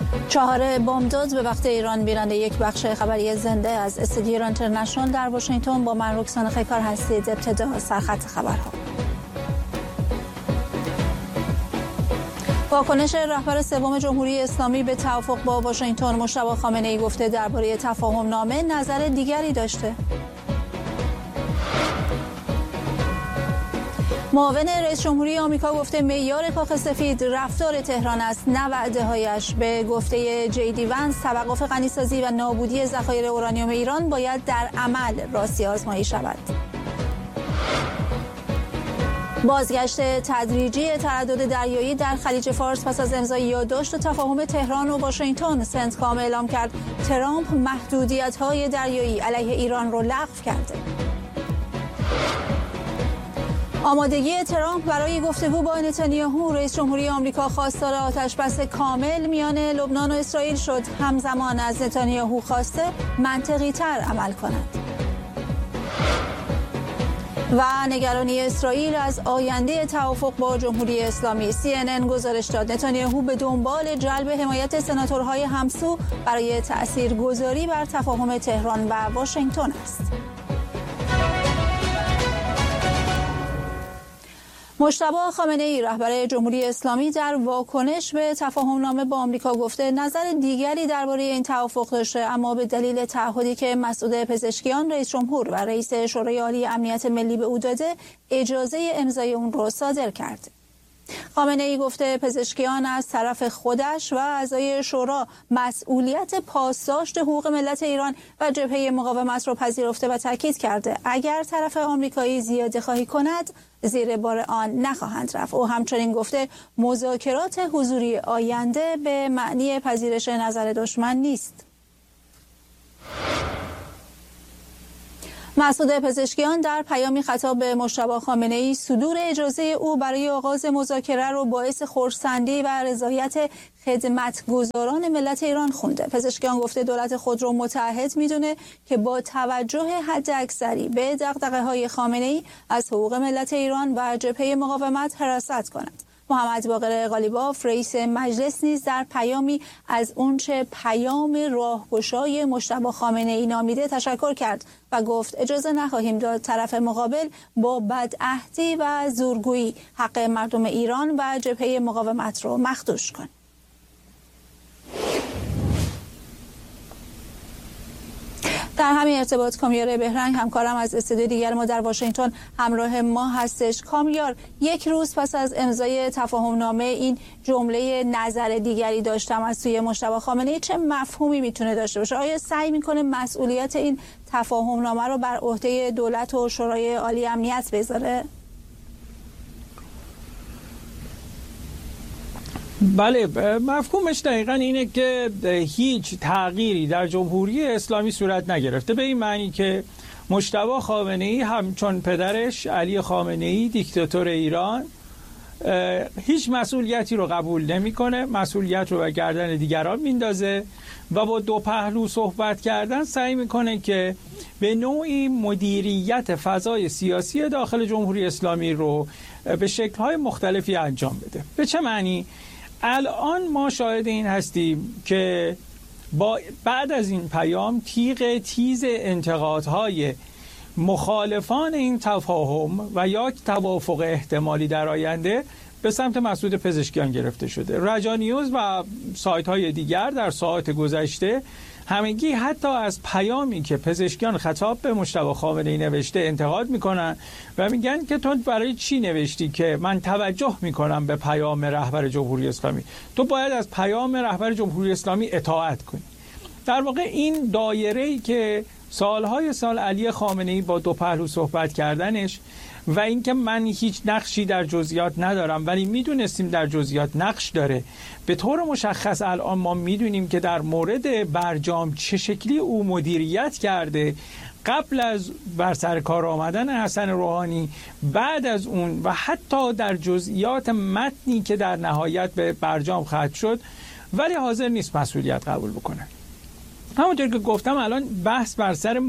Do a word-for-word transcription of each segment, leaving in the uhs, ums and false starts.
چهار بامداد به وقت ایران بیننده یک بخش خبری زنده از استودیو ایران اینترنشنال در واشنگتن با من رکسان خیکار هستید. ابتدا سرخط خبرها. واکنش رهبر سوم جمهوری اسلامی به توافق با واشنگتن مجتبی خامنه‌ای گفته درباره تفاهم نامه نظر دیگری داشته. معاون رئیس جمهوری آمریکا گفته معیار کاخ سفید رفتار تهران است نه وعده‌هایش. به گفته جی دی ونس توقف غنیسازی و نابودی ذخایر اورانیوم ایران باید در عمل راستی آزمایی شود. بازگشت تدریجی تردد دریایی در خلیج فارس پس از امضای یادداشت تفاهم تهران و واشنگتن، سنتکام اعلام کرد ترامپ محدودیت‌های دریایی علیه ایران را لغو کرده. آمادگی ترامپ برای گفتگو با نتانیاهو، رئیس جمهوری آمریکا خواستار آتش‌بس کامل میان لبنان و اسرائیل شد. همزمان از نتانیاهو خواسته منطقی‌تر عمل کند. و نگرانی اسرائیل از آینده توافق با جمهوری اسلامی. سی ان ان گزارش داد نتانیاهو به دنبال جلب حمایت سناتورهای همسو برای تأثیرگذاری بر تفاهم تهران و واشنگتن است. مجتبی خامنه‌ای رهبر جمهوری اسلامی در واکنش به تفاهم نامه با آمریکا گفته نظر دیگری درباره این توافق داشته، اما به دلیل تعهدی که مسعود پزشکیان رئیس جمهور و رئیس شورای عالی امنیت ملی به او داده اجازه امضای اون رو صادر کرد. خامنه‌ای گفته پزشکیان از طرف خودش و اعضای شورا مسئولیت پاسداشت حقوق ملت ایران و جبهه مقاومت را پذیرفته و تاکید کرده اگر طرف آمریکایی زیاده خواهی کند زیر بار آن نخواهند رفت. او همچنین گفته مذاکرات حضوری آینده به معنی پذیرش نظر دشمن نیست. مسعود پزشکیان در پیامی خطاب به مجتبی خامنه‌ای صدور اجازه او برای آغاز مذاکره رو باعث خرسندی و رضایت خدمتگزاران ملت ایران خونده. پزشکیان گفته دولت خود رو متعهد میدونه که با توجه حداکثری به دغدغه‌های خامنه‌ای از حقوق ملت ایران و جبهه مقاومت حراست کند. محمد باقر قالیباف رئیس مجلس نیز در پیامی از اونچه پیام راهگشای مجتبی خامنه‌ای نامیده تشکر کرد و گفت اجازه نخواهیم داد طرف مقابل با بدعهدی و زورگویی حق مردم ایران و جبهه مقاومت رو مخدوش کند. در همین ارتباط کامیار بهرنگ همکارم از استودیو دیگر ما در واشنگتن همراه ما هستش. کامیار، یک روز پس از امضای تفاهم نامه این جمله نظر دیگری داشتم از سوی مجتبی خامنه‌ای چه مفهومی میتونه داشته باشه؟ آیا سعی میکنه مسئولیت این تفاهم نامه رو بر عهده دولت و شورای عالی امنیت بذاره؟ بله، مفهومش دقیقا اینه که هیچ تغییری در جمهوری اسلامی صورت نگرفته، به این معنی که مجتبی خامنه‌ای همچون پدرش علی خامنه‌ای دیکتاتور ایران هیچ مسئولیتی رو قبول نمی‌کنه، مسئولیت رو به گردن دیگران میندازه و با دو پهلو صحبت کردن سعی میکنه که به نوعی مدیریت فضای سیاسی داخل جمهوری اسلامی رو به شکل‌های مختلفی انجام بده. به چه معنی؟ الان ما شاهد این هستیم که با بعد از این پیام تیغ تیز انتقادهای مخالفان این تفاهم و یا توافق احتمالی در آینده به سمت مسعود پزشکیان گرفته شده. رجا نیوز و سایت های دیگر در ساعات گذشته همگی حتی از پیامی که پزشکیان خطاب به مجتبی خامنه‌ای نوشته انتقاد میکنن و میگن که تو برای چی نوشتی که من توجه میکنم به پیام رهبر جمهوری اسلامی، تو باید از پیام رهبر جمهوری اسلامی اطاعت کنی. در واقع این دایره‌ای که سالهای سال علی خامنه‌ای با دو پهلو صحبت کردنش و اینکه من هیچ نقشی در جزئیات ندارم ولی میدونستیم در جزئیات نقش داره، به طور مشخص الان ما میدونیم که در مورد برجام چه شکلی او مدیریت کرده قبل از بر سر کار آمدن حسن روحانی، بعد از اون و حتی در جزئیات متنی که در نهایت به برجام ختم شد، ولی حاضر نیست مسئولیت قبول بکنه. همونطور که گفتم الان بحث بر سر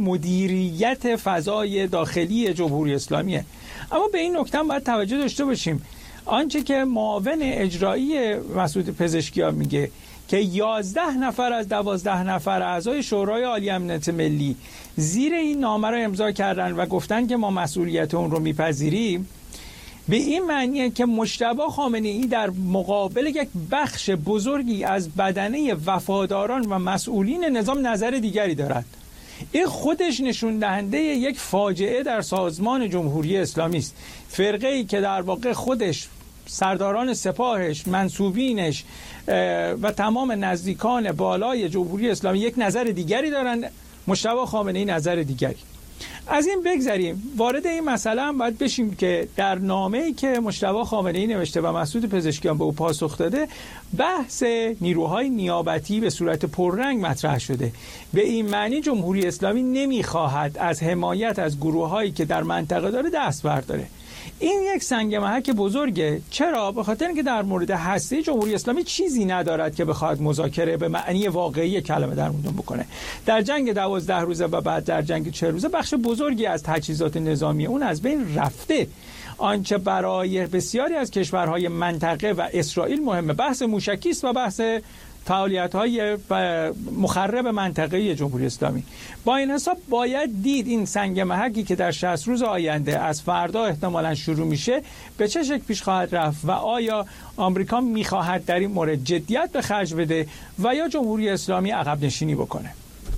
مدیریت فضای داخلی جمهوری اسلامیه. اما به این نکته باید توجه داشته باشیم، آنچه که معاون اجرایی مسعود پزشکیان میگه که یازده نفر از دوازده نفر اعضای شورای عالی امنیت ملی زیر این نامه را امضا کردن و گفتن که ما مسئولیت اون رو میپذیریم، به این معنیه که مجتبی خامنه‌ای در مقابل یک بخش بزرگی از بدنه وفاداران و مسئولین نظام نظر دیگری دارد. این خودش نشون دهنده یک فاجعه در سازمان جمهوری اسلامی است. فرقه‌ای که در واقع خودش، سرداران سپاهش، منصوبینش و تمام نزدیکان بالای جمهوری اسلامی یک نظر دیگری دارند، مجتبی خامنه‌ای نظر دیگری. از این بگذریم، وارد این مسئله هم باید بشیم که در نامه‌ای که مجتبی خامنه‌ای نوشته و مسعود پزشکیان به او پاسخ داده، بحث نیروهای نیابتی به صورت پررنگ مطرح شده. به این معنی جمهوری اسلامی نمی‌خواهد از حمایت از گروه‌هایی که در منطقه داره دست برداره. این یک سنگ محک بزرگه. چرا؟ به خاطر اینکه در مورد هسته جمهوری اسلامی چیزی ندارد که بخواد مذاکره به معنی واقعی کلمه در مورد بکنه. در جنگ دوازده روزه و بعد در جنگ چهل روزه بخش بزرگی از تجهیزات نظامی اون از بین رفته. آنچه برای بسیاری از کشورهای منطقه و اسرائیل مهمه بحث موشکی است و بحث فعالیت‌های مخرب منطقه‌ای جمهوری اسلامی. با این حساب باید دید این سنگ محکی که در شصت روز آینده از فردا احتمالاً شروع میشه به چه شکل پیش خواهد رفت و آیا آمریکا می‌خواهد در این مورد جدیت به خرج بده و یا جمهوری اسلامی عقب نشینی بکنه.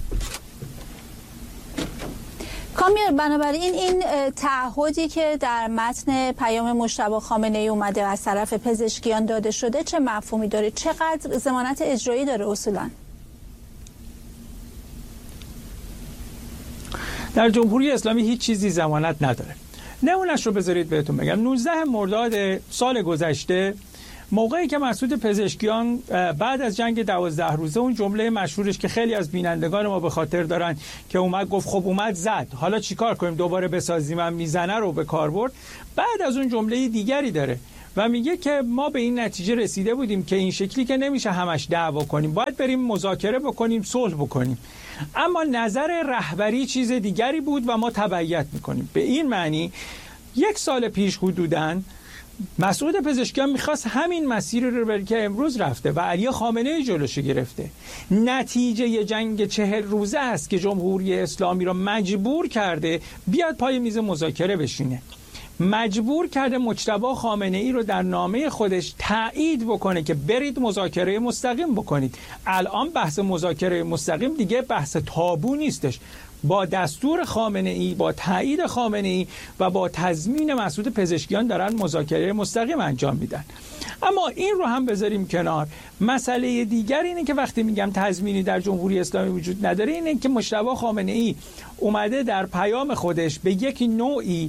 کامیار، بنابراین این تعهدی که در متن پیام مجتبی خامنه‌ای اومده از طرف پزشکیان داده شده چه مفهومی داره؟ چقدر ضمانت اجرایی داره اصولاً؟ در جمهوری اسلامی هیچ چیزی ضمانت نداره. نمونهش رو بذارید بهتون بگم. نوزده مرداد سال گذشته، موقعی که مسعود پزشکیان بعد از جنگ دوازده روزه، اون جمله مشهورش که خیلی از بینندگان ما به خاطر دارن که اومد گفت خب اومد زد، حالا چیکار کنیم، دوباره بسازیم، هم میزنه رو به کار برد. بعد از اون جمله دیگری داره و میگه که ما به این نتیجه رسیده بودیم که این شکلی که نمیشه همش دعوا کنیم، باید بریم مذاکره بکنیم، صلح بکنیم. اما نظر رهبری چیز دیگری بود و ما تبعیت میکنیم. به این معنی یک سال پیش حدوداً مسعود پزشکیان میخواست همین مسیر رو بره که امروز رفته و علی خامنه‌ای جلوش گرفته. نتیجه جنگ چهل روزه است که جمهوری اسلامی رو مجبور کرده بیاد پای میز مذاکره بشینه. مجبور کرده مجتبی خامنه‌ای رو در نامه خودش تایید بکنه که برید مذاکره مستقیم بکنید. الان بحث مذاکره مستقیم دیگه بحث تابو نیستش. با دستور خامنه‌ای، با تایید خامنه‌ای و با تضمین مسعود پزشکیان دارن مذاکره مستقیم انجام میدن. اما این رو هم بذاریم کنار. مسئله دیگر اینه که وقتی میگم تضمینی در جمهوری اسلامی وجود نداره، اینه که مجتبی خامنه‌ای اومده در پیام خودش به یک نوعی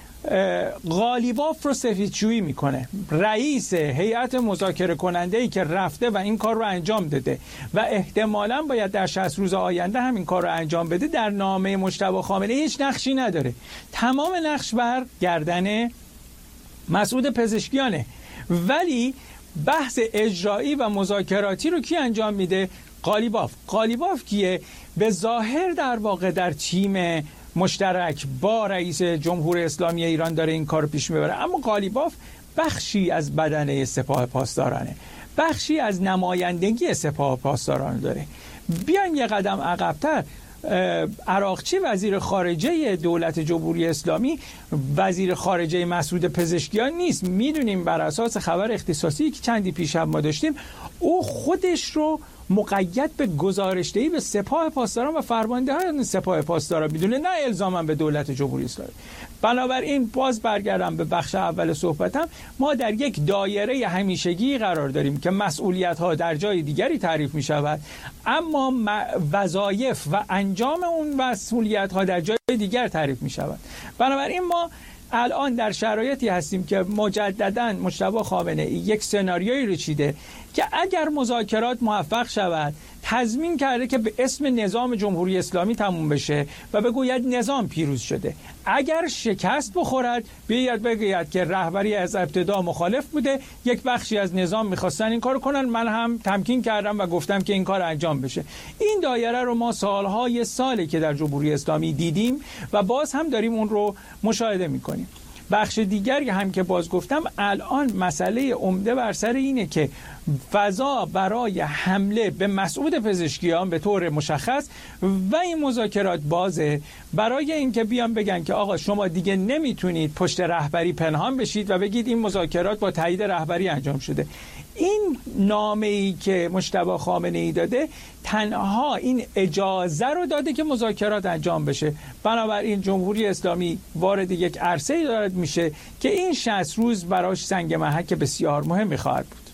قالیباف رو سفیدشویی میکنه. رئیس هیئت مذاکره کننده ای که رفته و این کار رو انجام داده و احتمالاً باید در شصت روز آینده هم این کار رو انجام بده، در نامه مجتبی خامنه‌ای هیچ نقشی نداره. تمام نقش بر گردن مسعود پزشکیانه. ولی بحث اجرایی و مذاکراتی رو کی انجام میده؟ قالیباف. قالیباف کیه؟ به ظاهر در واقع در تیم مشترک با رئیس جمهوری اسلامی ایران داره این کار رو پیش میبره، اما قالیباف بخشی از بدنه سپاه پاسدارانه، بخشی از نمایندگی سپاه پاسداران داره. بیاین یه قدم عقب‌تر. عراقچی وزیر خارجه دولت جمهوری اسلامی وزیر خارجه مسعود پزشکیان نیست. میدونیم بر اساس خبر اختصاصی که چندی پیش هم ما داشتیم، او خودش رو مقید به گزارشدهی به سپاه پاسداران و فرماندهان سپاه پاسداران میدونه، نه الزاما به دولت جمهوری اسلامی. بنابراین باز برگردم به بخش اول صحبتم، ما در یک دایره همیشگی قرار داریم که مسئولیت ها در جای دیگری تعریف می شود، اما وظایف و انجام اون مسئولیت ها در جای دیگر تعریف می شود. بنابراین ما الان در شرایطی هستیم که مجدداً مجتبی خامنه‌ای یک سناریویی رو چیده که اگر مذاکرات موفق شود، تضمین کرده که به اسم نظام جمهوری اسلامی تموم بشه و بگوید نظام پیروز شده. اگر شکست بخورد، بیاید بگوید که رهبری از ابتدا مخالف بوده، یک بخشی از نظام میخواستن این کارو کنن، من هم تمکین کردم و گفتم که این کار انجام بشه. این دایره رو ما سالهای سالی که در جمهوری اسلامی دیدیم و باز هم داریم اون رو مشاهده میکنیم. بخش دیگری هم که باز گفتم، الان مسئله عمده بر سر اینه که فضا برای حمله به مسعود پزشکیان به طور مشخص و این مذاکرات بازه برای اینکه بیان بگن که آقا شما دیگه نمیتونید پشت رهبری پنهان بشید و بگید این مذاکرات با تایید رهبری انجام شده. این نامه‌ای که مجتبی خامنه‌ای داده تنها این اجازه رو داده که مذاکرات انجام بشه. بنابراین جمهوری اسلامی وارد یک عرصه‌ای دارد میشه که این شصت روز براش سنگ محک بسیار مهمی خواهد بود.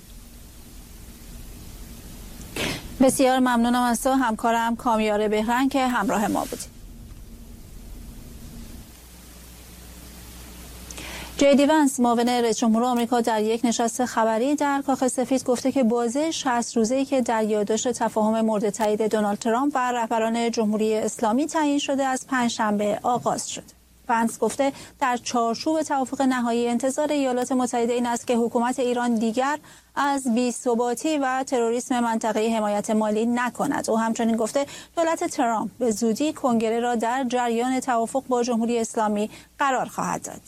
بسیار ممنونم از تو همکارم کامیار بهرنگ که همراه ما بودید. جی دی ونس معاون رئیس جمهور آمریکا در یک نشست خبری در کاخ سفید گفته که بازه شصت روزه‌ای که در یادداشت تفاهم مورد تایید دونالد ترامپ و رهبران جمهوری اسلامی تعیین شده از پنجشنبه آغاز شد. ونس گفته در چارچوب توافق نهایی انتظار ایالات متحده این است که حکومت ایران دیگر از بی‌ثباتی و تروریسم منطقه‌ای حمایت مالی نکند. او همچنین گفته دولت ترامپ به زودی کنگره را در جریان توافق با جمهوری اسلامی قرار خواهد داد.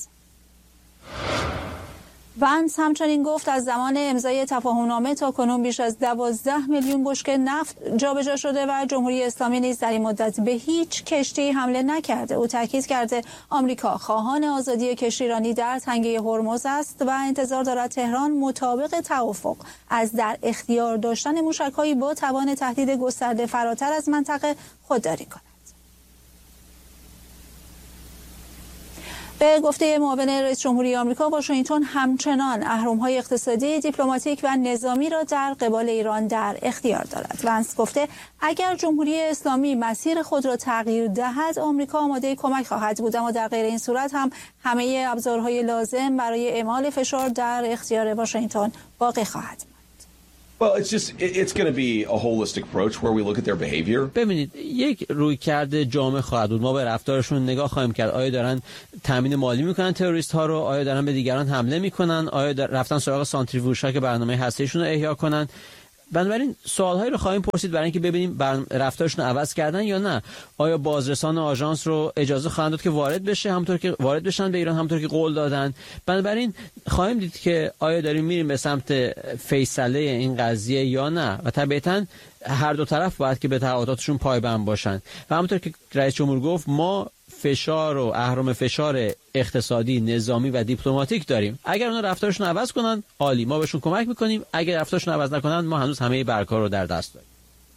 ونس همچنین گفت از زمان امضای تفاهمنامه تا کنون بیش از دوازده میلیون بشکه نفت جابجا شده و جمهوری اسلامی نیز در این مدت به هیچ کشتی حمله نکرده. او تاکید کرده آمریکا خواهان آزادی کشتیرانی در تنگه هرمز است و انتظار دارد تهران مطابق توافق از در اختیار داشتن موشک‌هایی با توان تهدید گسترده فراتر از منطقه خودداری کند. به گفته معاون رئیس جمهوری آمریکا، واشنگتن همچنان اهرم‌های اقتصادی، دیپلماتیک و نظامی را در قبال ایران در اختیار دارد. ونس گفته اگر جمهوری اسلامی مسیر خود را تغییر دهد، آمریکا آماده کمک خواهد بود، اما در غیر این صورت هم همه ابزارهای لازم برای اعمال فشار در اختیار واشنگتن باقی خواهد بود. Well, it's just it's going to be a holistic approach where we look at their behavior. ببینید یک رویکرد جامع خواهد بود. ما به رفتارشون نگاه خواهیم کرد. آیا دارن تامین مالی میکنن تروریست ها رو؟ آیا دارن به دیگران حمله میکنن؟ آیا رفتن سراغ سانتریفیوژها که برنامه هسته‌ایشون رو احیا کنن؟ بنابراین سوالهایی رو خواهیم پرسید برای اینکه ببینیم رفتارشون رو عوض کردن یا نه. آیا بازرسان آژانس رو اجازه خواهند داد که وارد بشه همونطور که وارد بشن به ایران همونطور که قول دادن؟ بنابراین خواهیم دید که آیا داریم میریم به سمت فیصله این قضیه یا نه و طبیعتاً هر دو طرف باید که به تعهداتشون پایبند باشن و همونطور که رئیس جمهور گفت ما فشار و اهرم فشار اقتصادی، نظامی و دیپلماتیک داریم. اگر اونا رفتارشون عوض کنن عالی، ما بهشون کمک میکنیم. اگر رفتارشون عوض نکنن ما هنوز همه برکار رو در دست داریم.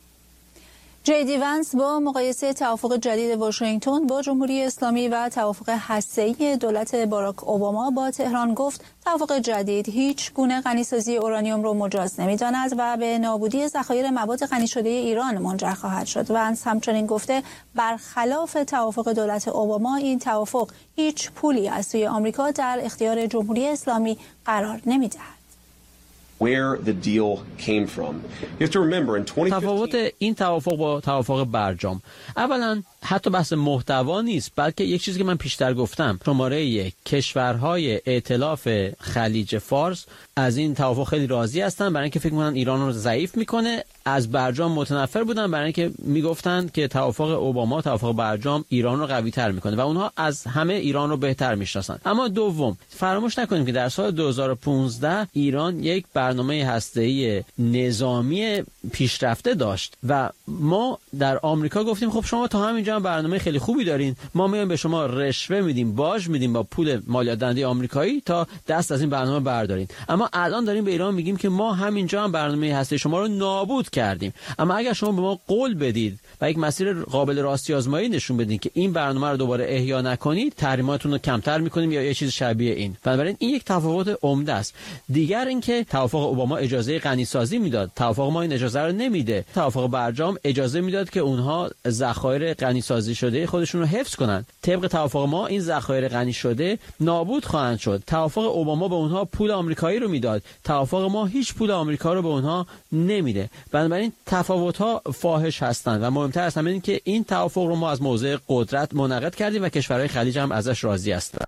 جی دی ونس با مقایسه توافق جدید واشنگتن با جمهوری اسلامی و توافق هسته‌ای دولت باراک اوباما با تهران گفت توافق جدید هیچ گونه غنیسازی اورانیوم را مجاز نمی‌داند و به نابودی ذخایر مواد غنی شده ایران منجر خواهد شد. ونس همچنین گفته برخلاف توافق دولت اوباما این توافق هیچ پولی از سوی آمریکا در اختیار جمهوری اسلامی قرار نمی‌دهد. Where the deal came from. You have to remember in twenty fifteen تفاوت این توافق با توافق برجام، اولا حتی بحث محتوا نیست، بلکه یک چیزی که من پیشتر گفتم، شماره یک کشورهای ائتلاف خلیج فارس از این توافق خیلی راضی هستن برای اینکه فکر می‌کنن ایران رو ضعیف میکنه. از برجام متنفر بودن برای اینکه میگفتن که توافق اوباما توافق برجام ایران رو قوی تر میکنه و اونها از همه ایران رو بهتر میشناسن. اما دوم فراموش نکنیم که در سال دو هزار و پانزده ایران یک برنامه هسته‌ای نظامی پیشرفته داشت و ما در آمریکا گفتیم خب شما تا همینجا هم برنامه خیلی خوبی دارین، ما میایم به شما رشوه میدیم، باج میدیم با پول مالیات دهنده آمریکایی تا دست از این برنامه بردارین. اما الان داریم به ایران میگیم که ما همینجا هم برنامه هسته شما رو نابود کردیم، اما اگر شما به ما قول بدید و یک مسیر قابل راستی آزمایی نشون بدین که این برنامه رو دوباره احیا نکنید، تحریماتون رو کمتر میکنیم یا یه چیز شبیه این. بنابراین این یک تفاوت عمده است. دیگر اینکه توافق اوباما اجازه غنیسازی میداد، توافق ما این اجازه رو نمیده. توافق برجام اجازه میداد که اونها ذخایر غنیسازی شده خودشون رو حفظ کنن. طبق توافق ما این ذخایر غنی شده نابود خواهند شد. توافق اوباما به اونها پول آمریکایی رو میداد، توافق ما هیچ پول آمریکا رو به اونها نمیده. بنابراین تفاوت‌ها فاحش هستند و مهمتر از همه این که این توافق رو ما از موضع قدرت منعقد کردیم و کشورهای خلیج هم ازش راضی هستند.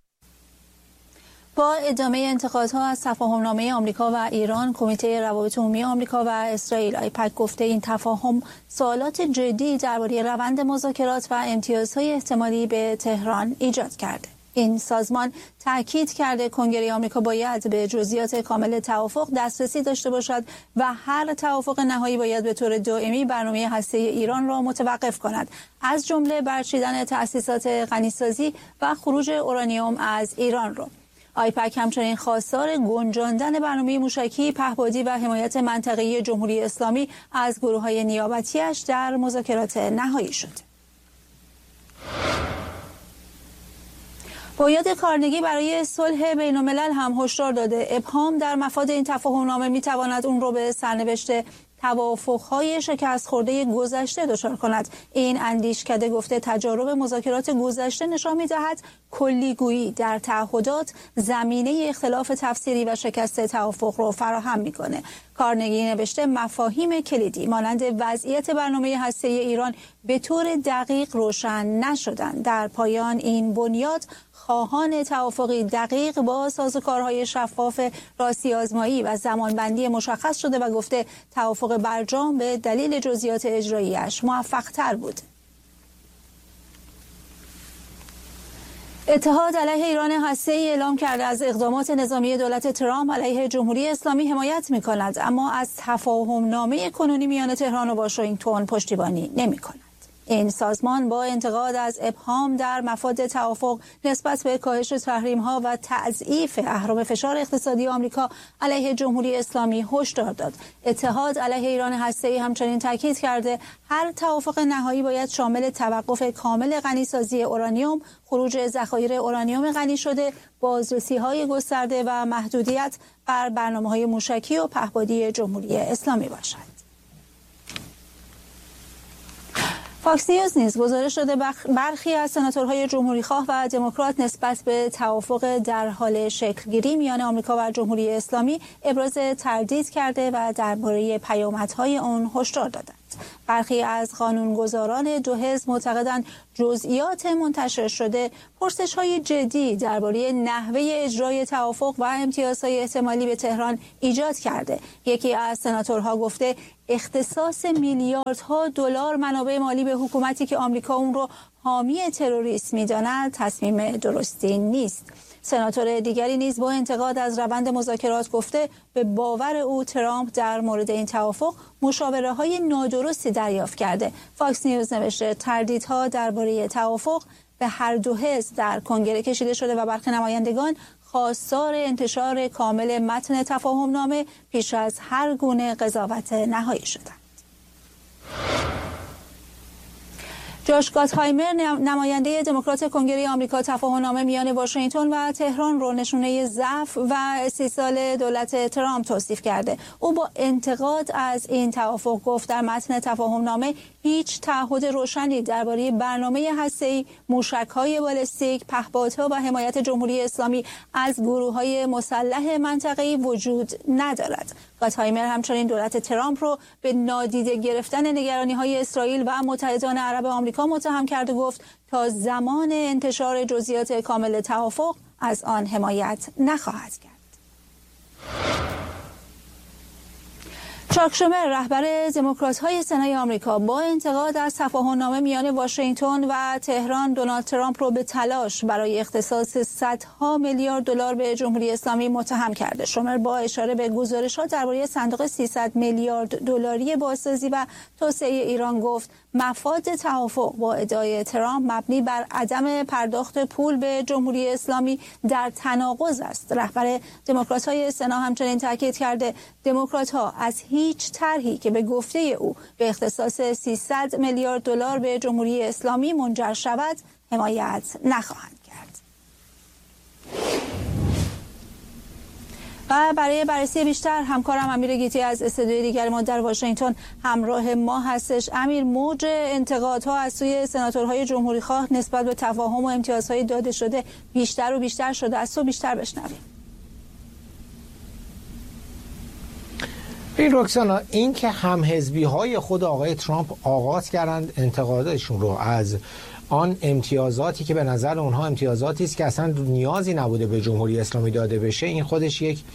با ادامه انتقادها از تفاهمنامه آمریکا و ایران، کمیته روابط عمومی آمریکا و اسرائیل آیپک گفته این تفاهم سوالات جدی درباره روند مذاکرات و امتیازهای احتمالی به تهران ایجاد کرده. این سازمان تاکید کرده کنگره آمریکا باید به جزئیات کامل توافق دسترسی داشته باشد و هر توافق نهایی باید به طور دائمی برنامه هسته‌ای ایران را متوقف کند، از جمله برچیدن تأسیسات غنیسازی و خروج اورانیوم از ایران را. آیپک همچنین خواستار گنجاندن برنامه موشکی، پهپادی و حمایت منطقه‌ای جمهوری اسلامی از گروه‌های نیابتی‌اش در مذاکرات نهایی شد. بنیاد کارنگی برای صلح بین الملل هم هشدار داده ابهام در مفاد این تفاهم‌نامه می‌تواند اون رو به سرنوشت توافق‌های شکست خورده گذشته دچار کند. این اندیشکده گفته تجارب مذاکرات گذشته نشان می‌دهد کلیگویی در تعهدات زمینه اختلاف تفسیری و شکست توافق رو فراهم می‌کنه. کارنگی نوشته مفاهیم کلیدی مانند وضعیت برنامه هسته‌ای ایران به طور دقیق روشن نشدند. در پایان این بنیاد خواهان توافقی دقیق با سازوکارهای شفاف، راستی آزمایی و زمانبندی مشخص شده و گفته توافق برجام به دلیل جزئیات اجرایی‌اش موفق‌تر بود. اتحاد علیه ایران هسته‌ای اعلام کرده از اقدامات نظامی دولت ترامپ علیه جمهوری اسلامی حمایت می‌کند، اما از تفاهم‌نامه کنونی میان تهران و واشنگتن پشتیبانی نمی‌کند. این سازمان با انتقاد از ابهام در مفاد توافق نسبت به کاهش تحریم‌ها و تضعیف اهرم فشار اقتصادی آمریکا علیه جمهوری اسلامی هشدار داد. اتحاد علیه ایران هسته‌ای همچنین تاکید کرده هر توافق نهایی باید شامل توقف کامل غنیسازی اورانیوم، خروج ذخایر اورانیوم غنی شده، بازرسی‌های گسترده و محدودیت بر برنامه‌های موشکی و پهپادی جمهوری اسلامی باشد. فاکس نیوز نیز گزارش داده برخی از سناتورهای جمهوریخواه و دموکرات نسبت به توافق در حال شکلگیری میان آمریکا و جمهوری اسلامی ابراز تردید کرده و درباره پیامدهای آن هشدار دادند. برخی از قانونگذاران دو حزب معتقدند جزئیات منتشر شده پرسش‌های جدی درباره نحوه اجرای توافق و امتیازهای احتمالی به تهران ایجاد کرده. یکی از سناتورها گفته اختصاص میلیاردها دلار منابع مالی به حکومتی که آمریکا اون رو حامی تروریسم می‌داند تصمیم درستی نیست. سناتور دیگری نیز با انتقاد از روند مذاکرات گفته به باور او ترامپ در مورد این توافق مشاوره‌های نادرستی دریافت کرده. فاکس نیوز نوشته تردیدها درباره توافق به هر دو حزب در کنگره کشیده شده و برخی نمایندگان خواستار انتشار کامل متن تفاهم‌نامه پیش از هر گونه قضاوت نهایی شدند. جاش گاتهایمر نماینده دموکرات کنگره آمریکا تفاهم‌نامه میان واشنگتن و تهران رو نشونه ضعف و استیصال دولت ترامپ توصیف کرده. او با انتقاد از این توافق گفت در متن تفاهم‌نامه هیچ تعهد روشنی درباره برنامه هسته‌ای، موشک‌های بالستیک، پهپادها و حمایت جمهوری اسلامی از گروه‌های مسلح منطقه‌ای وجود ندارد. گاتهایمر همچنین دولت ترامپ رو به نادیده گرفتن نگرانی‌های اسرائیل و متحدان عرب آمریکا متهم کرد و گفت تا زمان انتشار جزئیات کامل توافق از آن حمایت نخواهد کرد. چاک شومر رهبر دموکرات‌های سنای آمریکا با انتقاد از تفاهم‌نامه میان واشنگتن و تهران دونالد ترامپ رو به تلاش برای اختصاص صدها میلیارد دلار به جمهوری اسلامی متهم کرده. شومر با اشاره به گزارش‌ها درباره صندوق سیصد میلیارد دلاری بازسازی و توسعه ایران گفت مفاد توافق با ادعای ترامپ مبنی بر عدم پرداخت پول به جمهوری اسلامی در تناقض است. رهبر دموکرات‌های سنا همچنین تاکید کرده دموکرات‌ها از هیچ طرحی که به گفته او به اختصاص سیصد میلیارد دلار به جمهوری اسلامی منجر شود حمایت نخواهند کرد. و برای بررسی بیشتر همکارم امیر گیتی از استودیوی دیگر ما در واشنگتن همراه ما هستش. امیر، موج انتقادها از سوی سناتورهای جمهوریخواه نسبت به تفاهم و امتیازهای داده شده بیشتر و بیشتر شده، از تو بیشتر بشنویم. این رکسانا، این که همحزبی های خود آقای ترامپ آغاز کردند انتقادشون رو از آن امتیازاتی که به نظر اونها امتیازاتی است که اصلا نیازی نبوده به جمهوری اسلامی داده بشه، این خودش یک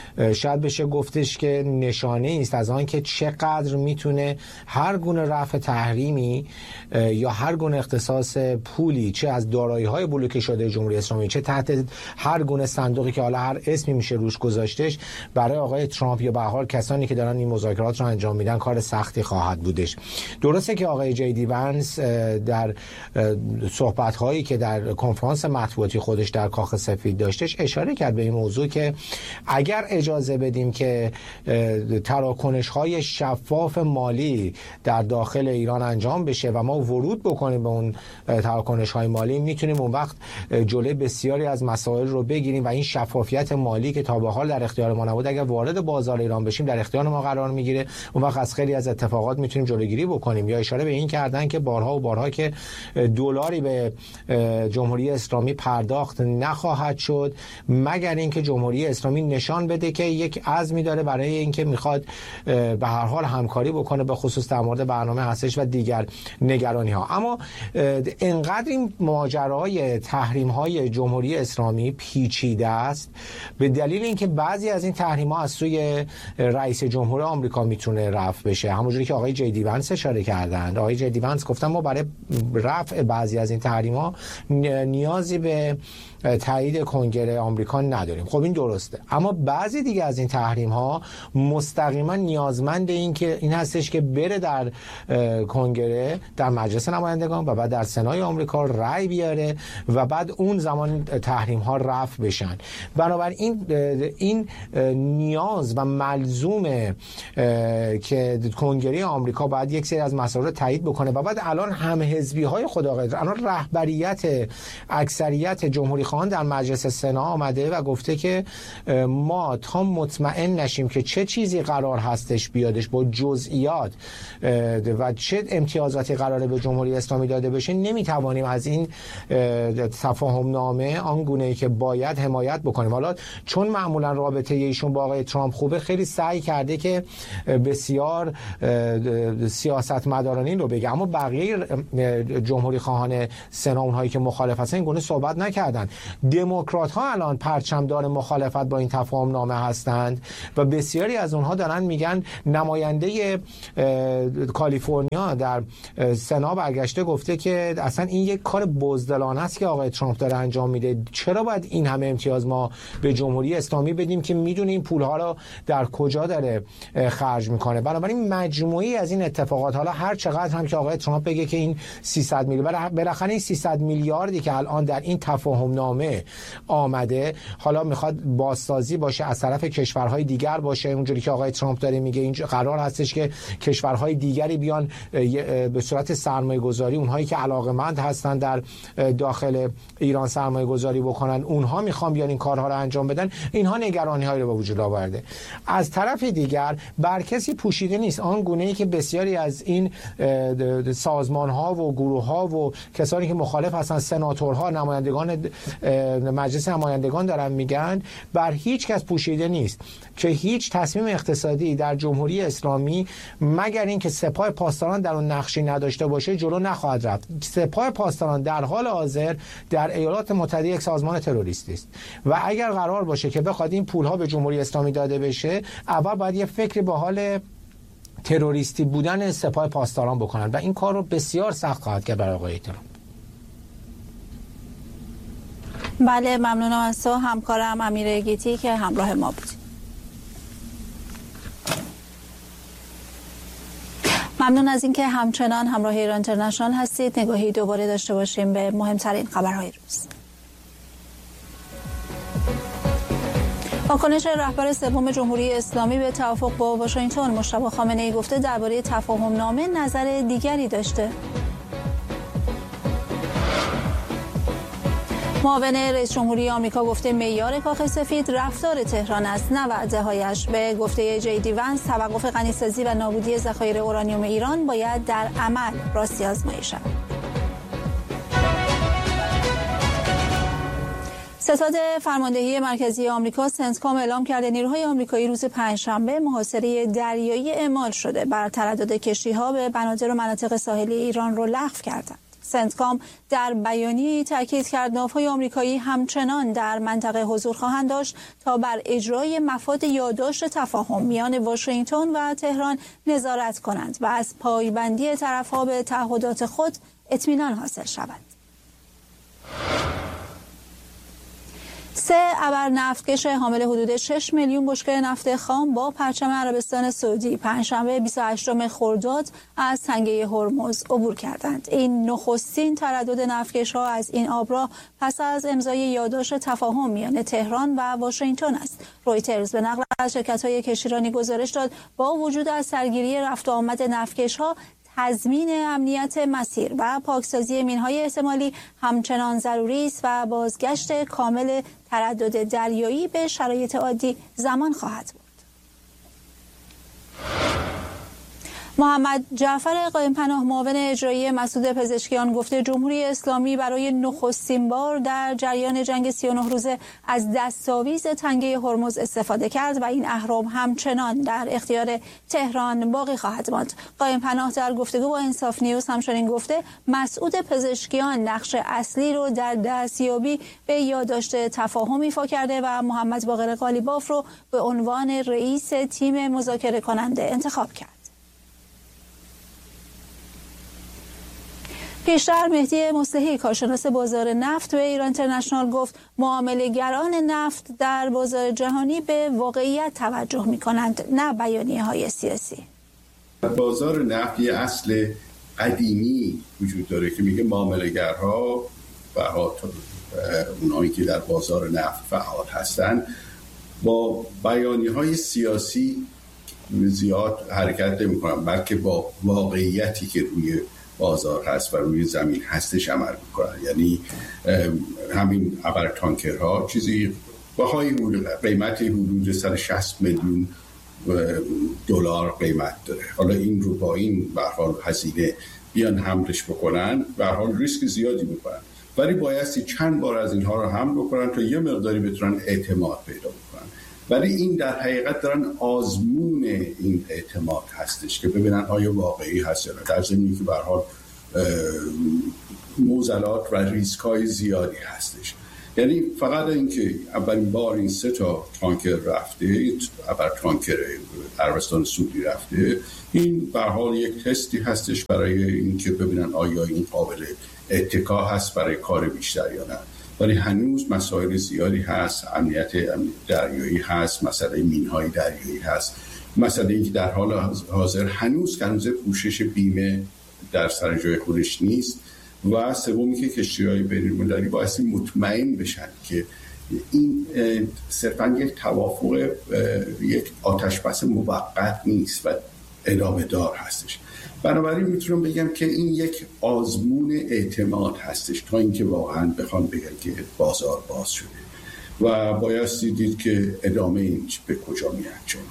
شاید بشه گفتش که نشانه است از آن که چقدر میتونه هر گونه رفع تحریمی یا هر گونه اختصاص پولی، چه از دارایی‌های بلوکه شده جمهوری اسلامی، چه تحت هر گونه صندوقی که حالا هر اسمی میشه روش گذاشتش، برای آقای ترامپ یا به هر حال کسانی که دارن این مذاکرات رو انجام میدن کار سختی خواهد بودش. درسته که آقای جی دی ونس در صحبت‌هایی که در کنفرانس مطبوعاتی خودش در کاخ سفید داشتش اشاره کرد به این موضوع که اگر اجازه بدیم که تراکنش‌های شفاف مالی در داخل ایران انجام بشه و ما ورود بکنیم به اون تراکنش‌های مالی، میتونیم اون وقت جلوی بسیاری از مسائل رو بگیریم و این شفافیت مالی که تا به حال در اختیار ما نبود اگر وارد بازار ایران بشیم در اختیار ما قرار میگیره. اون وقت از خیلی از اتفاقات میتونیم جلوگیری بکنیم. یا اشاره به این کردن که بارها و بارها که دلاری به جمهوری اسلامی پرداخت نخواهد شد مگر اینکه جمهوری اسلامی نشان بده که یک عزمی داره برای اینکه میخواد به هر حال همکاری بکنه، به خصوص در مورد برنامه هستش و دیگر نگرانی ها. اما انقدر این ماجرای تحریم های جمهوری اسلامی پیچیده است به دلیل اینکه بعضی از این تحریم ها از سوی رئیس جمهور آمریکا میتونه رفع بشه، همونجوری که آقای جی دی ونس اشاره کردند. آقای جی دی ونس گفتن ما برای رفع بعضی از این تحریم ها نیازی به تایید کنگره آمریکا نداریم. خب این درسته، اما بعضی دیگه از این تحریم ها مستقیما نیازمند این که این هستش که بره در کنگره، در مجلس نمایندگان و بعد در سنای آمریکا رأی بیاره و بعد اون زمان تحریم ها رفع بشن. بنابراین این نیاز و ملزومه که کنگره آمریکا باید یک سری از مسائل رو تایید بکنه و بعد الان هم حزبی های خود آقای الان رهبریت اکثریت جمهوری خواهان در مجلس سنا آمده و گفته که ما تا مطمئن نشیم که چه چیزی قرار هستش بیادش با جزئیات و چه امتیازاتی قراره به جمهوری اسلامی داده بشه نمیتوانیم از این تفاهم نامه آنگونه‌ای که باید حمایت بکنیم. حالا چون معمولا رابطه ایشون با آقای ترامپ خوبه خیلی سعی کرده که بسیار سیاستمدارانه رو بگه، اما بقیه جمهوری خواهان سنا اونهایی که مخالف هستن این گونه صحبت نکردن. دموکرات ها الان پرچمدار مخالفت با این تفاهم نامه هستند و بسیاری از اونها دارن میگن نماینده کالیفرنیا در سنا برگشته گفته که اصلا این یک کار بزدلانه است که آقای ترامپ داره انجام میده. چرا باید این همه امتیاز ما به جمهوری اسلامی بدیم که میدونه این پولها رو در کجا داره خرج میکنه؟ بنابراین مجموعی از این اتفاقات، حالا هر چقدر هم که آقای ترامپ بگه که این سیصد میلیارد بالاخره این سیصد میلیاردی که الان در این تفاهم نامه آمده حالا میخواد بازسازی باشه از طرف کشورهای دیگر باشه، اونجوری که آقای ترامپ داره میگه این قرار هستش که کشورهای دیگری بیان به صورت سرمایه گذاری، اونهایی که علاقمند هستن در داخل ایران سرمایه گذاری بکنن اونها میخوان بیان این کارها رو انجام بدن. اینها نگرانی هایی رو به وجود آورده. از طرف دیگر بر کسی پوشیده نیست آن گونه‌ای که بسیاری از این سازمان ها و گروه ها و کسانی که مخالف هستن، سناتورها، نمایندگان مجلس نمایندگان دارن میگن، بر هیچ کس پوشیده نیست که هیچ تصمیم اقتصادی در جمهوری اسلامی مگر اینکه سپاه پاسداران در اون نقشی نداشته باشه جلو نخواهد رفت. سپاه پاسداران در حال حاضر در ایالات متحده یک سازمان تروریستی است و اگر قرار باشه که بخواد این پولها به جمهوری اسلامی داده بشه اول باید یه فکری به حال تروریستی بودن سپاه پاسداران بکنن و این کار رو بسیار سخت خواهد کرد برای آقای ترامپ. بله، ممنونم از تو همکارم امیر گیتی که همراه ما بود. ممنون از اینکه همچنان همراه ایران اینترنشنال هستید. نگاهی دوباره داشته باشیم به مهمترین خبرهای روز. واکنش رهبر سوم جمهوری اسلامی به توافق با واشنگتن، مجتبی خامنه‌ای گفته درباره تفاهم نامه نظر دیگری داشته. معاون رئیس جمهوری آمریکا گفته معیار کاخ سفید رفتار تهران است نه وعده‌هایش. به گفته جی دی ونس توقف غنیسازی و نابودی ذخایر اورانیوم ایران باید در عمل راستی آزمایی شود. ستاد فرماندهی مرکزی آمریکا سنتکام اعلام کرده نیروهای آمریکایی روز پنجشنبه محاصره دریایی اعمال شده بر تردد کشتی‌ها به بنادر و مناطق ساحلی ایران رو لغو کردند. سنتکام در بیانیه‌ای تاکید کرد ناوهای آمریکایی همچنان در منطقه حضور خواهند داشت تا بر اجرای مفاد یادداشت تفاهم میان واشنگتن و تهران نظارت کنند و از پایبندی طرف‌ها به تعهدات خود اطمینان حاصل شود. سه ابر نفتکش حامل حدود شش میلیون بشکه نفت خام با پرچم عربستان سعودی پنجشنبه بیست و هشتم خرداد از تنگه هرمز عبور کردند. این نخستین تردد نفتکش‌ها از این آبراه پس از امضای یادداشت تفاهم میان تهران و واشنگتن است. رویترز به نقل از شرکت‌های کشتیرانی گزارش داد با وجود از سرگیری رفت و آمد نفتکش‌ها، تضمین امنیت مسیر و پاکسازی مین‌های احتمالی همچنان ضروری است و بازگشت کامل تردد دریایی به شرایط عادی زمان خواهد بود. محمد جعفر قائم‌پناه معاون اجرایی مسعود پزشکیان گفته جمهوری اسلامی برای نخستین بار در جریان جنگ سی و نه روزه از دستاویز تنگه هرمز استفاده کرد و این اهرم همچنان در اختیار تهران باقی خواهد ماند. قائم‌پناه در گفتگو با انصاف نیوز همچنین گفته مسعود پزشکیان نقش اصلی رو در دستیابی به یادداشت تفاهم ایفا کرده و محمد باقر قالیباف رو به عنوان رئیس تیم مذاکره کننده انتخاب کرد. پیشتر مهدی مصلحی کارشناس بازار نفت به ایران اینترنشنال گفت معامله‌گران نفت در بازار جهانی به واقعیت توجه می‌کنند نه بیانیه‌های سیاسی. بازار نفت یه اصل قدیمی وجود داره که میگه معامله‌گرها و اونایی که در بازار نفت فعال هستند با بیانیه‌های سیاسی زیاد حرکت نمی‌کنن، بلکه با واقعیتی که روی بازار هست و روی زمین هستش عمل میکنن. یعنی همین ابر تانکرها چیزی باهای قیمت حدود صد و شصت میلیون دلار قیمت داره. حالا این رو با این به هر حال هزینه بیان حملش بکنن، به هر حال ریسک زیادی میکنن، ولی بایستی چند بار از اینها رو حمل بکنن تا یه مقداری بتونن اعتماد پیدا بکنن. ولی این در حقیقت دارن آزمون این اعتماد هستش که ببینن آیا واقعی هست یا نه، در ضمنی که به هر حال معضلات و ریسک‌های زیادی هستش. یعنی فقط اینکه اولین بار این سه تا تانکر رفته، ابر تانکر عربستان سعودی رفته، این به هر حال یک تستی هستش برای اینکه ببینن آیا این قابل اتکا هست برای کار بیشتر یا نه. ولی هنوز مسائل زیادی هست، امنیت دریایی هست، مسئله مین‌های دریایی هست، مسئله اینکه در حال حاضر هنوز کنوز پوشش بیمه در سر جای خودش نیست و سومی که کشتی‌های بین‌المللی بایستی مطمئن بشن که این صرفاً یک توافق، یک آتشبس موقت نیست و ادامه دار هستش. بنابراین میتونم بگم که این یک آزمون اعتماد هستش تا اینکه واقعا بخوام بگم که بازار باز شده و بایستی دید که ادامه این به کجا می‌انجامه.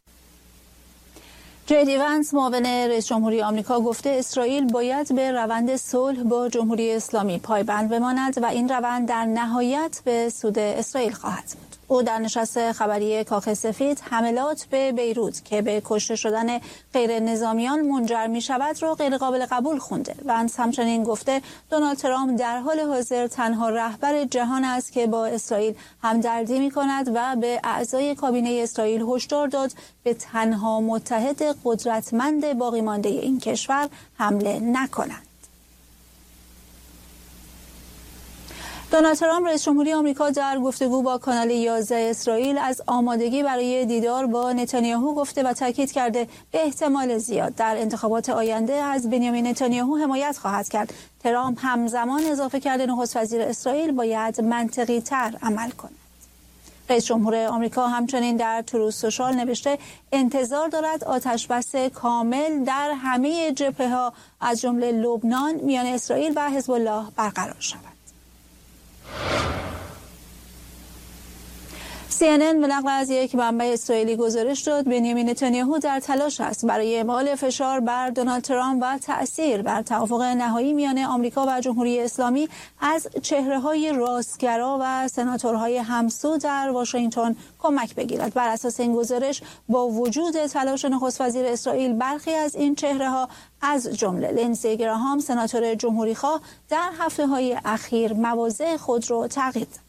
جی دی ونس معاون رئیس جمهوری آمریکا گفته اسرائیل باید به روند صلح با جمهوری اسلامی پایبند بماند و این روند در نهایت به سود اسرائیل خواهد بود. او در نشست خبری کاخ سفید حملات به بیروت که به کشته شدن غیر نظامیان منجر می شود را غیر قابل قبول خونده. ونس همچنین گفته دونالد ترامپ در حال حاضر تنها رهبر جهان است که با اسرائیل همدردی می کند و به اعضای کابینه اسرائیل هشدار داد به تنها متحد قدرتمند باقی مانده این کشور حمله نکنند. دونالد ترامپ رئیس جمهوری آمریکا در گفتگو با کانال یازده اسرائیل از آمادگی برای دیدار با نتانیاهو گفته و تاکید کرده به احتمال زیاد در انتخابات آینده از بنیامین نتانیاهو حمایت خواهد کرد. ترامپ همزمان اضافه کرده نخست وزیر اسرائیل باید منطقی تر عمل کند. رئیس جمهور آمریکا همچنین در تروث سوشال نوشته انتظار دارد آتشبس کامل در همه جبهه‌ها از جمله لبنان میان اسرائیل و حزب الله برقرار شود. سی ان ان به نقل از یک منبع اسرائیلی گزارش داد بنیامین نتانیاهو در تلاش است برای اعمال فشار بر دونالد ترامپ و تأثیر بر توافق نهایی میان آمریکا و جمهوری اسلامی از چهره‌های راستگرا و سناتورهای همسو در واشنگتن کمک بگیرد. بر اساس این گزارش با وجود تلاش نخست وزیر اسرائیل برخی از این چهره‌ها از جمله لینزی گراهام سناتور جمهوری‌خواه در هفته‌های اخیر مواضع خود را تغییر داد.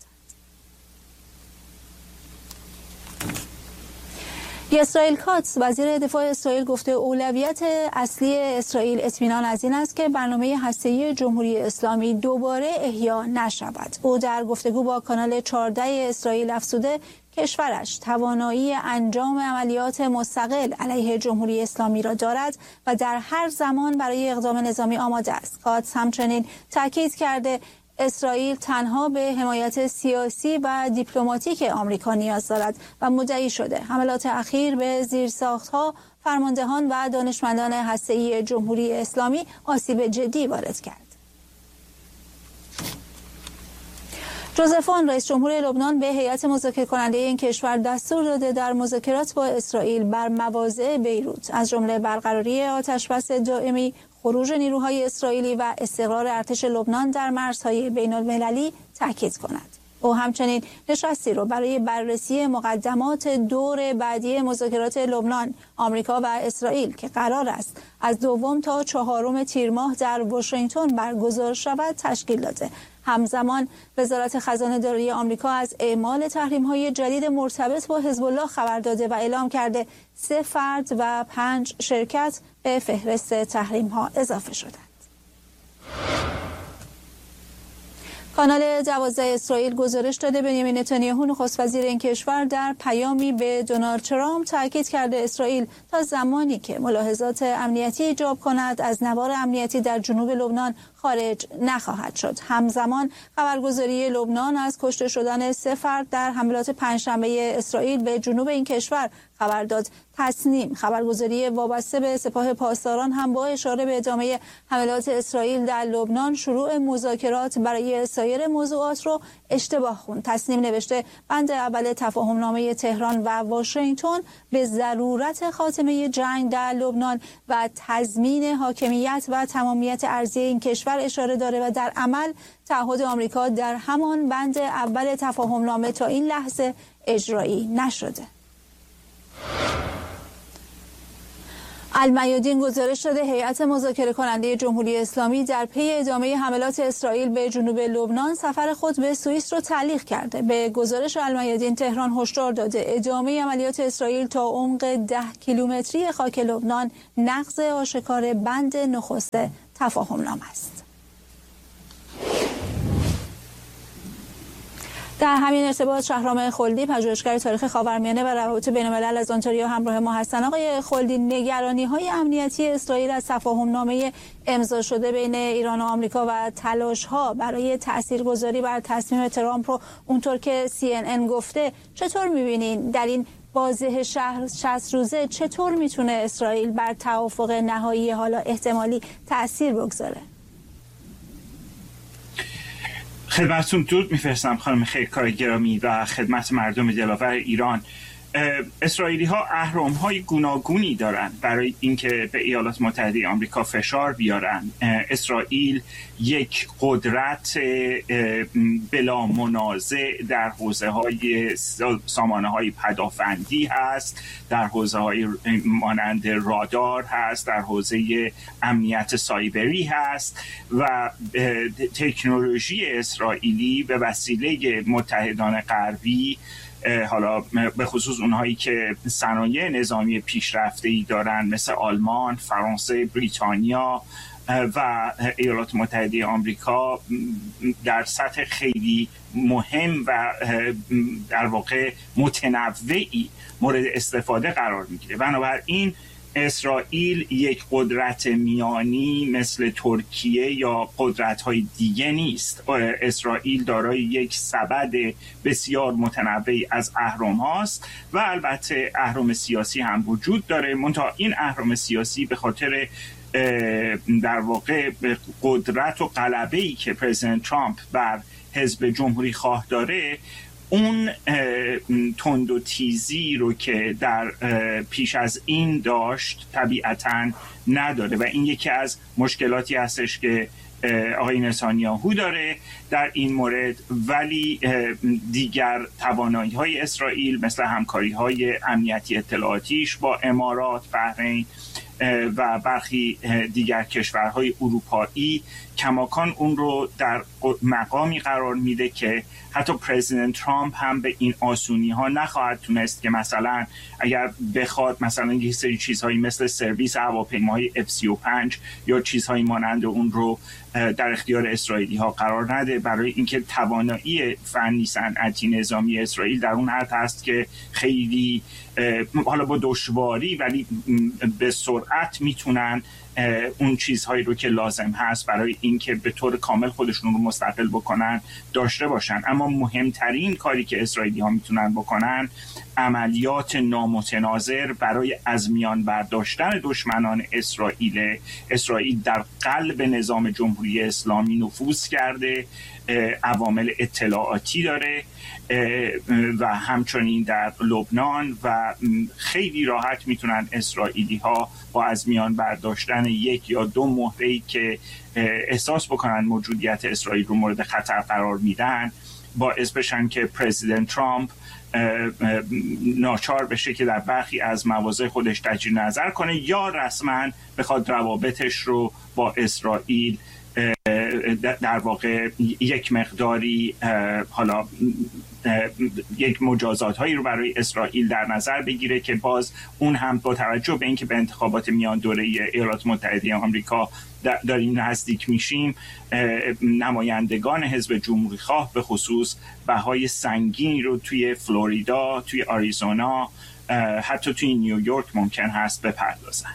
اسرائیل کاتس وزیر دفاع اسرائیل گفته اولویت اصلی اسرائیل اطمینان از این است که برنامه هسته‌ای جمهوری اسلامی دوباره احیا نشود. او در گفتگو با کانال چهارده اسرائیل افزوده کشورش توانایی انجام عملیات مستقل علیه جمهوری اسلامی را دارد و در هر زمان برای اقدام نظامی آماده است. کاتس همچنین تاکید کرده اسرائیل تنها به حمایت سیاسی و دیپلماتیک آمریکا نیاز دارد و مدعی شده حملات اخیر به زیرساخت‌ها، فرماندهان و دانشمندان هسته‌ای جمهوری اسلامی آسیب جدی وارد کرد. جوزف اون رئیس جمهور لبنان به هیئت مذاکره کننده این کشور دستور داده در مذاکرات با اسرائیل بر مواضع بیروت از جمله برقراری آتشبس دائمی، خروج نیروهای اسرائیلی و استقرار ارتش لبنان در مرزهای بین المللی تاکید کند. او همچنین نشستی را برای بررسی مقدمات دور بعدی مذاکرات لبنان، آمریکا و اسرائیل که قرار است از دوم تا چهارم تیر ماه در واشنگتن برگزار شود تشکیل داده. همزمان وزارت خزانه داری آمریکا از اعمال تحریم‌های جدید مرتبط با حزب الله خبر داده و اعلام کرده سه فرد و پنج شرکت به فهرست تحریم‌ها اضافه شدند. کانال دوازده اسرائیل گزارش داده بنیامین نتانیاهو نخست وزیر این کشور در پیامی به دونالد ترامپ تاکید کرده اسرائیل تا زمانی که ملاحظات امنیتی ایجاب کند از نوار امنیتی در جنوب لبنان خارج نخواهد شد. همزمان خبرگزاری لبنان از کشته شدن سه فرد در حملات پنجشنبه اسرائیل به جنوب این کشور خبر داد. تصنیم خبرگزاری وابسته به سپاه پاسداران هم با اشاره به ادامه حملات اسرائیل در لبنان شروع مذاکرات برای سایر موضوعات رو اشتباه خوند. تصنیم نوشته بند اول تفاهمنامه تهران و واشنگتن به ضرورت خاتمه جنگ در لبنان و تضمین حاکمیت و تمامیت ارضی این کشور اشاره داره و در عمل تعهد آمریکا در همان بند اول تفاهمنامه تا این لحظه اجرایی نشده. المیادین گزارش داده هیئت مذاکره کننده جمهوری اسلامی در پی ادامه حملات اسرائیل به جنوب لبنان سفر خود به سوئیس را تعلیق کرده. به گزارش المیادین تهران هشدار داده ادامه عملیات اسرائیل تا عمق ده کیلومتری خاک لبنان نقض آشکار بند نخست تفاهمنامه است. در همین ارتباط شهرام خلدی پژوهشگر تاریخ خاورمیانه و روابط بین‌الملل از آنتاریو همراه ما هستند. آقای خلدی، نگرانی‌های امنیتی اسرائیل از تفاهمنامه امضا شده بین ایران و آمریکا و تلاش‌ها برای تاثیرگذاری بر تصمیم ترامپ رو اونطور که سی ان ان گفته چطور می‌بینین؟ در این بازه شهر شصت روزه چطور میتونه اسرائیل بر توافق نهایی حالا احتمالی تأثیر بگذاره؟ خدمتتون درود میفرستم خانم خیرکار گرامی و خدمت مردم دلاور ایران. اسرائیلی ها اهرم های گوناگونی دارن برای اینکه به ایالات متحده آمریکا فشار بیارن. اسرائیل یک قدرت بلا منازع در حوزه های سامانه های پدافندی هست، در حوزه های مانند رادار هست، در حوزه امنیت سایبری هست و تکنولوژی اسرائیلی به وسیله متحدان غربی، حالا به خصوص اونهایی که صنایع نظامی پیشرفته‌ای دارن مثل آلمان، فرانسه، بریتانیا و ایالات متحده آمریکا در سطح خیلی مهم و در واقع متنوعی مورد استفاده قرار میگیره. بنابراین اسرائیل یک قدرت میانی مثل ترکیه یا قدرت‌های دیگه نیست. اسرائیل دارای یک سبد بسیار متنوعی از اهرم هاست و البته اهرم سیاسی هم وجود داره، منتها این اهرم سیاسی به خاطر در واقع قدرت و غلبه‌ای که پرزیدنت ترامپ بر حزب جمهوری خواه داره، اون تند و تیزی رو که در پیش از این داشت طبیعتاً نداره و این یکی از مشکلاتی هستش که آقای نتانیاهو داره در این مورد. ولی دیگر توانایی‌های اسرائیل مثل همکاری‌های امنیتی اطلاعاتیش با امارات، بحرین و برخی دیگر کشورهای اروپایی کماکان اون رو در مقامی قرار میده که حتی پرزیدنت ترامپ هم به این آسونی ها نخواهد تونست که مثلا اگر بخواد مثلا یه سری چیزهایی مثل سرویس هواپیماهای اف سی و پنج یا چیزهایی مانند اون رو در اختیار اسرائیلی ها قرار نده، برای اینکه توانایی فنی صنعتی نظامی اسرائیل در اون حد هست که خیلی حالا با دشواری ولی به سرعت میتونن اون چیزهایی رو که لازم هست برای اینکه به طور کامل خودشون رو مستقل بکنن داشته باشن. اما مهمترین کاری که اسرائیلی ها میتونن بکنن عملیات نامتناظر برای از میان برداشتن دشمنان اسرائیل. اسرائیل در قلب نظام جمهوری اسلامی نفوذ کرده، عوامل اطلاعاتی داره و همچنین در لبنان و خیلی راحت میتونن اسرائیلی ها با از میان برداشتن یک یا دو مهره‌ای که احساس بکنن موجودیت اسرائیل رو مورد خطر قرار میدن باعث بشن که پرزیدنت ترامپ ناچار بشه که در برخی از مواضع خودش تجدید نظر کنه یا رسما بخواد روابطش رو با اسرائیل در واقع یک مقداری حالا یک مجازات هایی رو برای اسرائیل در نظر بگیره که باز اون هم با توجه به اینکه به انتخابات میان دوره ایالات متحده آمریکا داریم نزدیک میشیم، نمایندگان حزب جمهوری خواه به خصوص بهای سنگینی رو توی فلوریدا، توی آریزونا، حتی توی نیویورک ممکن هست بپردازن.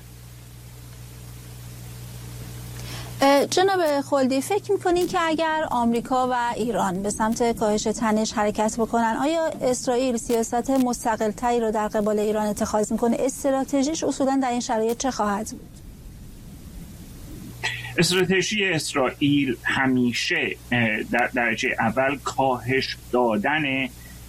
جناب خلدی، فکر میکنین که اگر آمریکا و ایران به سمت کاهش تنش حرکت بکنن، آیا اسرائیل سیاست مستقل‌تری رو در قبال ایران اتخاذ میکنه؟ استراتژیش اصولا در این شرایط چه خواهد بود؟ استراتژی اسرائیل همیشه در درجه اول کاهش دادن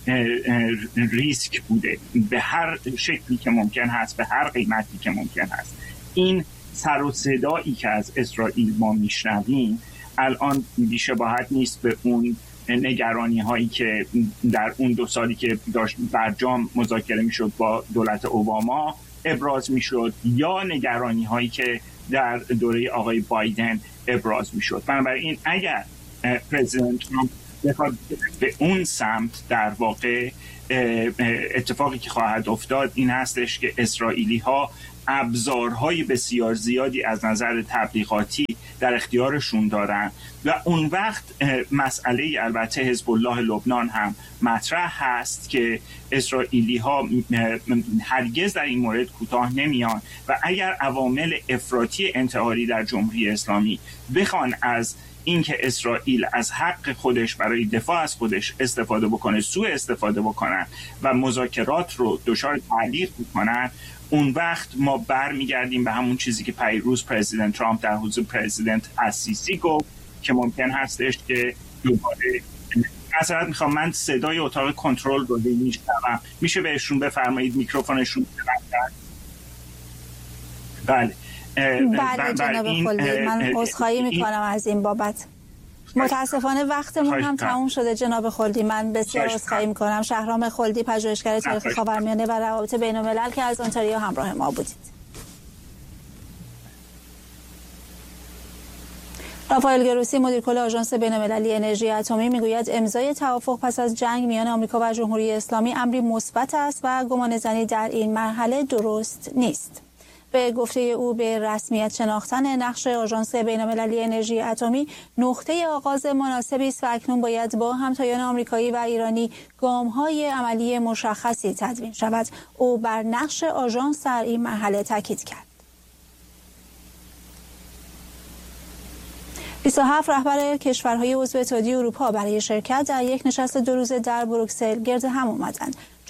ریسک بوده، به هر شکلی که ممکن هست، به هر قیمتی که ممکن هست. این سر و صدایی که از اسرائیل ما میشنویم الان بی‌شباهت نیست به اون نگرانی هایی که در اون دو سالی که داشت برجام مذاکره میشد با دولت اوباما ابراز میشد یا نگرانی هایی که در دوره آقای بایدن ابراز میشد. بنابراین اگر پرزیدنت ترامپ بخواد به اون سمت، در واقع اتفاقی که خواهد افتاد این هستش که اسرائیلی ها ابزارهای بسیار زیادی از نظر تبلیغاتی در اختیارشون دارن و اون وقت مسئله البته حزب الله لبنان هم مطرح هست که اسرائیلی ها هرگز در این مورد کوتاه نمیان و اگر عوامل افراطی انتحاری در جمهوری اسلامی بخوان از اینکه اسرائیل از حق خودش برای دفاع از خودش استفاده بکنه، سوء استفاده بکنن و مذاکرات رو دچار تعلیق بکنن، اون وقت ما برمیگردیم به همون چیزی که پیروز پرزیدنت ترامپ در حضور پرزیدنت السیسی گفت که ممکن هستش که دوباره مثلا میخوام من صدای اتاق کنترل رو میشنوم، میشه بهشون بفرمایید میکروفونشون ببندن؟ بله بله جناب خلدی، من عذرخواهی میکنم از این بابت. متاسفانه وقتمون هم تموم شده جناب خلدی، من بسیار عذرخواهی میکنم. شهرام خلدی، پژوهشگر تاریخ خاورمیانه و روابط بین‌الملل که از اونتاریو همراه ما بودید. رافائل گروسی، مدیر کل آژانس بین‌المللی انرژی اتمی، میگوید امضای توافق پس از جنگ میان آمریکا و جمهوری اسلامی امری مثبت است و گمانه‌زنی در این مرحله درست نیست. به گفته او به رسمیت شناختن نقش آژانس بین‌المللی انرژی اتمی نقطه آغاز مناسبی است و اکنون باید با همتایان آمریکایی و ایرانی گام‌های عملی مشخصی تدوین شود. او بر نقش آژانس در این مرحله تاکید کرد. بیست و هفت رهبر کشورهای عضو اتحادیه اروپا برای شرکت در یک نشست دو روزه در بروکسل گرد هم آمدند.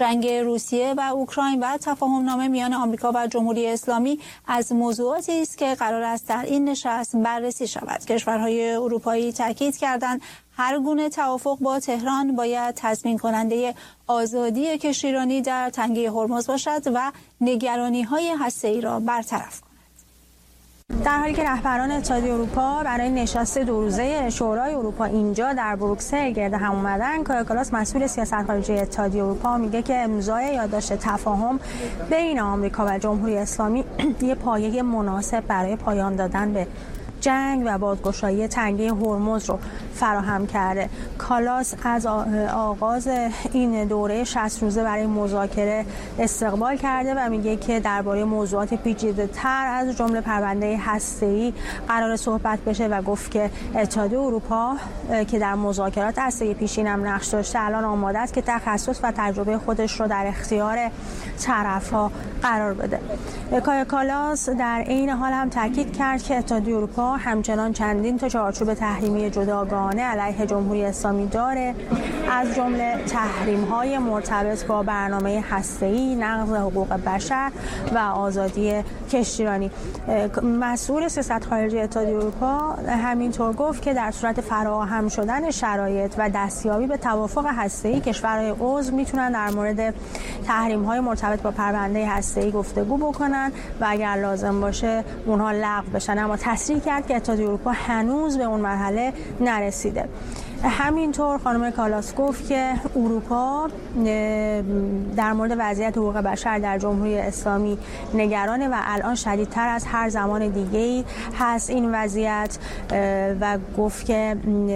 جنگ روسیه و اوکراین و تفاهم نامه میان آمریکا و جمهوری اسلامی از موضوعاتی است که قرار است در این نشست بررسی شود. کشورهای اروپایی تاکید کردند هر گونه توافق با تهران باید تضمین کننده آزادی کشتیرانی در تنگه هرمز باشد و نگرانی‌های هسته‌ای را برطرف کند. در حالی که رهبران اتحادیه اروپا برای نشست دو روزه شورای اروپا اینجا در بروکسل گرد هم اومدن، کایا کالاس مسئول سیاست خارجی اتحادیه اروپا میگه که امضای یادداشت تفاهم بین آمریکا و جمهوری اسلامی یه پایه مناسب برای پایان دادن به جنگ و بازگشایی تنگه هرمز رو فراهم کرده. کالاس از آغاز این دوره شصت روزه برای مذاکره استقبال کرده و میگه که درباره موضوعات پیچیده‌تر از جمله پرونده هسته‌ای قرار صحبت بشه و گفت که اتحادیه اروپا که در مذاکرات هسته‌ای پیشین هم نقش داشته الان آماده است که تخصص و تجربه خودش رو در اختیار طرف‌ها قرار بده. کایا کالاس در عین حال هم تاکید کرد که اتحادیه اروپا همچنان چندین تا چارچوب تحریمی جداگانه علیه جمهوری اسلامی داره، از جمله تحریم‌های مرتبط با برنامه هسته‌ای، نقض حقوق بشر و آزادی کشتیرانی. مسئول سیاست خارجی اتحادیه اروپا همینطور گفت که در صورت فراهم شدن شرایط و دستیابی به توافق هسته‌ای، کشورهای عضو میتونن در مورد تحریم‌های مرتبط با پرونده هسته‌ای گفتگو بکنن و اگر لازم باشه اونها لغو بشن. اما تصریح کرد که اتحادیه اروپا هنوز به اون مرحله نرسیده. همینطور خانم کالاس گفت که اروپا در مورد وضعیت حقوق بشر در جمهوری اسلامی نگرانه و الان شدیدتر از هر زمان دیگه‌ای هست این وضعیت و گفت که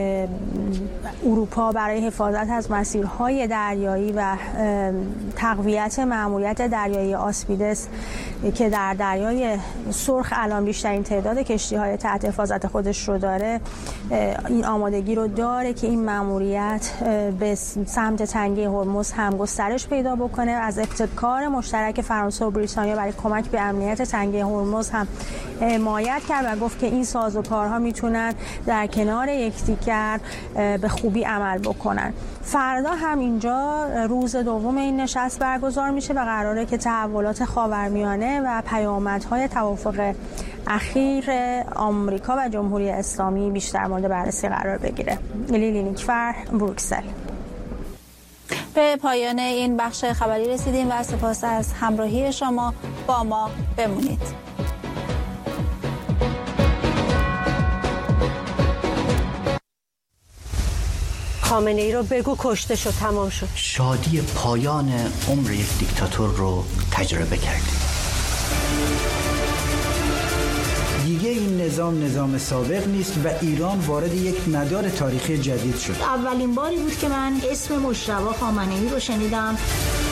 اروپا برای حفاظت از مسیرهای دریایی و تقویت مأموریت دریایی آسپیدس که در دریای سرخ الان بیشترین تعداد کشتی‌های تحت حفاظت خودش رو داره، این آمادگی رو داره که این مأموریت به سمت تنگه هرمز هم گسترش پیدا بکنه. از ابتکار مشترک فرانسه و بریتانیا برای کمک به امنیت تنگه هرمز هم حمایت کرد و گفت که این سازوکارها میتونن در کنار یکدیگر به خوبی عمل بکنن. فردا هم اینجا روز دوم این نشست برگزار میشه و قراره که تحولات خاورمیانه و پیامدهای توافق اخیر آمریکا و جمهوری اسلامی بیشتر مورد بررسی قرار بگیره. لیلی نیکفر، بروکسل. به پایان این بخش خبری رسیدیم و سپاس از همراهی شما. با ما بمونید. خامنه ای رو بگو کشته شد، تمام شد. شادی پایان عمر یک دیکتاتور رو تجربه کردیم. دیگه این نظام نظام سابق نیست و ایران وارد یک مدار تاریخی جدید شد. اولین باری بود که من اسم مجتبی خامنه‌ای رو شنیدم.